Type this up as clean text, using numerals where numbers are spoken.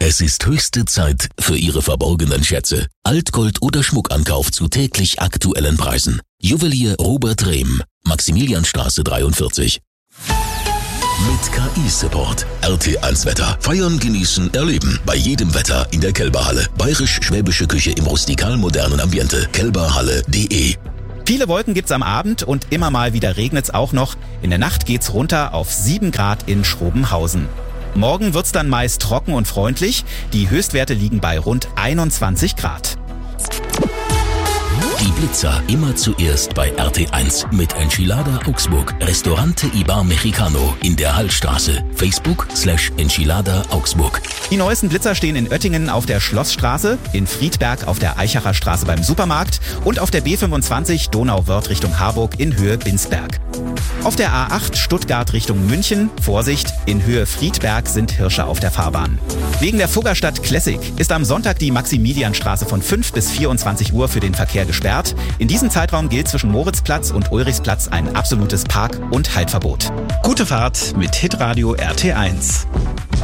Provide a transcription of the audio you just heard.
Es ist höchste Zeit für Ihre verborgenen Schätze. Altgold oder Schmuckankauf zu täglich aktuellen Preisen. Juwelier Robert Rehm, Maximilianstraße 43. Mit KI-Support. RT1 Wetter. Feiern, genießen, erleben. Bei jedem Wetter in der Kelberhalle. Bayerisch-schwäbische Küche im rustikal-modernen Ambiente. kelberhalle.de. Viele Wolken gibt's am Abend und immer mal wieder regnet's auch noch. In der Nacht geht's runter auf 7 Grad in Schrobenhausen. Morgen wird's dann meist trocken und freundlich. Die Höchstwerte liegen bei rund 21 Grad. Die Blitzer immer zuerst bei RT1 mit Enchilada Augsburg. Restaurante Ibar Mexicano in der Hallstraße. Facebook/Enchilada Augsburg. Die neuesten Blitzer stehen in Oettingen auf der Schlossstraße, in Friedberg auf der Eichacher Straße beim Supermarkt und auf der B25 Donauwörth Richtung Harburg in Höhe Binsberg. Auf der A8 Stuttgart Richtung München, Vorsicht, in Höhe Friedberg sind Hirsche auf der Fahrbahn. Wegen der Fuggerstadt Classic ist am Sonntag die Maximilianstraße von 5 bis 24 Uhr für den Verkehr gesperrt. In diesem Zeitraum gilt zwischen Moritzplatz und Ulrichsplatz ein absolutes Park- und Haltverbot. Gute Fahrt mit Hitradio RT1.